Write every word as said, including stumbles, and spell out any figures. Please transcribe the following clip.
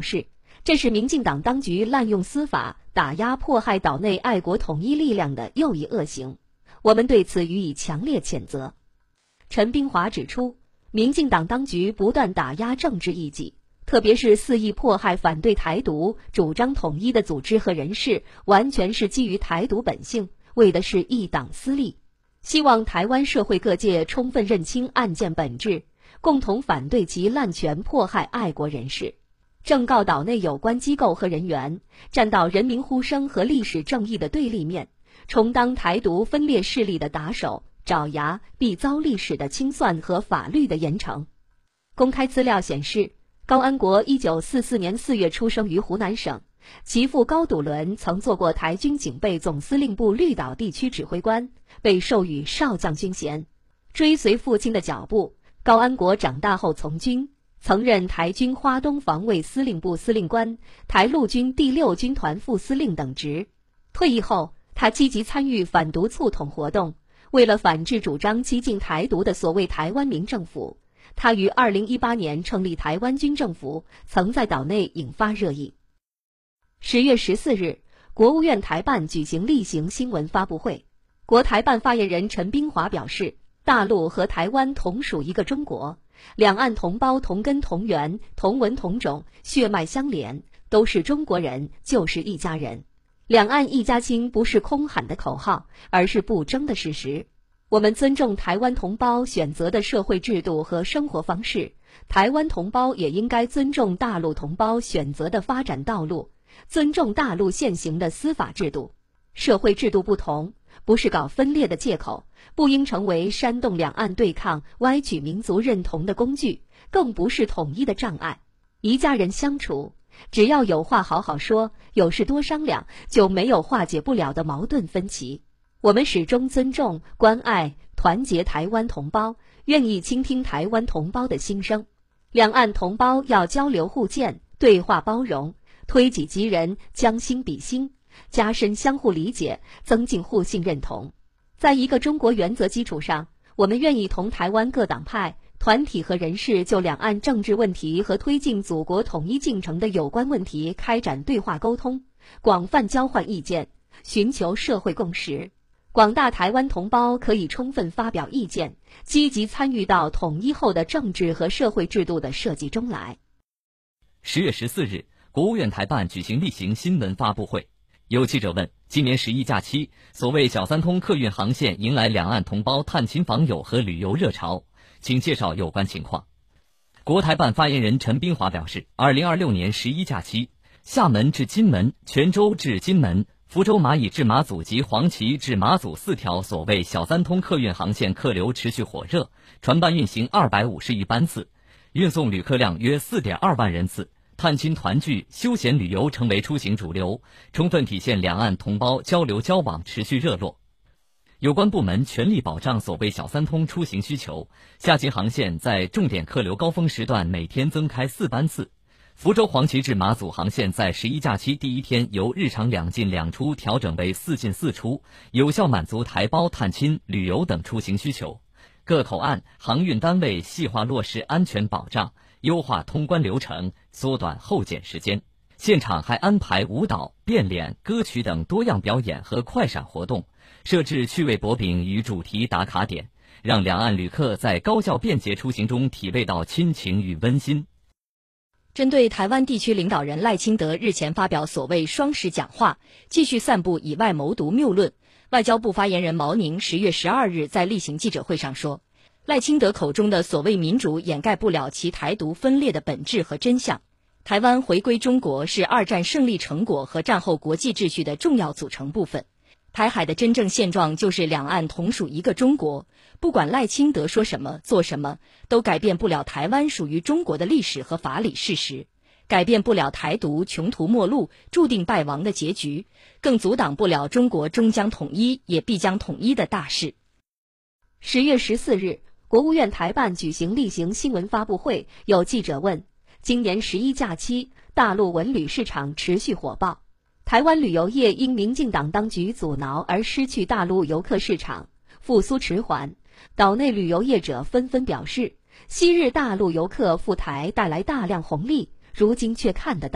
示，这是民进党当局滥用司法打压迫害岛内爱国统一力量的又一恶行，我们对此予以强烈谴责。陈冰华指出，民进党当局不断打压政治异己，特别是肆意迫害反对台独、主张统一的组织和人士，完全是基于台独本性，为的是一党私利。希望台湾社会各界充分认清案件本质，共同反对其滥权迫害爱国人士，正告岛内有关机构和人员站到人民呼声和历史正义的对立面，充当台独分裂势力的打手，爪牙，必遭历史的清算和法律的严惩。公开资料显示，高安国一九四四年四月出生于湖南省，其父高笃伦曾做过台军警备总司令部绿岛地区指挥官，被授予少将军衔。追随父亲的脚步，高安国长大后从军，曾任台军花东防卫司令部司令官、台陆军第六军团副司令等职。退役后，他积极参与反独促统活动，为了反制主张激进台独的所谓台湾民政府，他于二零一八年成立台湾军政府，曾在岛内引发热议。十月十四日，国务院台办举行例行新闻发布会，国台办发言人陈冰华表示，大陆和台湾同属一个中国，两岸同胞同根同源，同文同种，血脉相连，都是中国人，就是一家人。两岸一家亲不是空喊的口号，而是不争的事实。我们尊重台湾同胞选择的社会制度和生活方式，台湾同胞也应该尊重大陆同胞选择的发展道路，尊重大陆现行的司法制度。社会制度不同，不是搞分裂的借口，不应成为煽动两岸对抗、歪曲民族认同的工具，更不是统一的障碍。一家人相处，只要有话好好说，有事多商量，就没有化解不了的矛盾分歧。我们始终尊重、关爱、团结台湾同胞，愿意倾听台湾同胞的心声。两岸同胞要交流互鉴，对话包容，推己及人，将心比心，加深相互理解，增进互信认同。在一个中国原则基础上，我们愿意同台湾各党派、团体和人士就两岸政治问题和推进祖国统一进程的有关问题开展对话沟通，广泛交换意见，寻求社会共识。广大台湾同胞可以充分发表意见，积极参与到统一后的政治和社会制度的设计中来。 十月十四日，国务院台办举行例行新闻发布会，有记者问，今年十一假期，所谓小三通客运航线迎来两岸同胞探亲访友和旅游热潮，请介绍有关情况。国台办发言人陈冰华表示，二零二六年十一假期，厦门至金门、泉州至金门、福州蚂蚁至马祖及黄岐至马祖四条所谓小三通客运航线客流持续火热，船班运行二百五十亿班次，运送旅客量约 四点二万人次，探亲团聚、休闲旅游成为出行主流，充分体现两岸同胞交流交往持续热络。有关部门全力保障所谓小三通出行需求，下行航线在重点客流高峰时段每天增开四班次。福州黄岐至马祖航线在十一假期第一天由日常两进两出调整为四进四出，有效满足台胞探亲、旅游等出行需求。各口岸、航运单位细化落实安全保障，优化通关流程，缩短候检时间。现场还安排舞蹈、变脸、歌曲等多样表演和快闪活动，设置趣味薄饼与主题打卡点，让两岸旅客在高效便捷出行中体味到亲情与温馨。 针对台湾地区领导人赖清德日前发表所谓双十讲话，继续散布以外谋独谬论，外交部发言人毛宁十月十二日在例行记者会上说，赖清德口中的所谓民主掩盖不了其台独分裂的本质和真相。台湾回归中国是二战胜利成果和战后国际秩序的重要组成部分。台海的真正现状就是两岸同属一个中国，不管赖清德说什么做什么，都改变不了台湾属于中国的历史和法理事实，改变不了台独穷途末路、注定败亡的结局，更阻挡不了中国终将统一也必将统一的大势。 十月十四日，国务院台办举行例行新闻发布会，有记者问，今年十一假期，大陆文旅市场持续火爆，台湾旅游业因民进党当局阻挠而失去大陆游客市场，复苏迟缓。岛内旅游业者纷纷表示，昔日大陆游客赴台带来大量红利，如今却看得到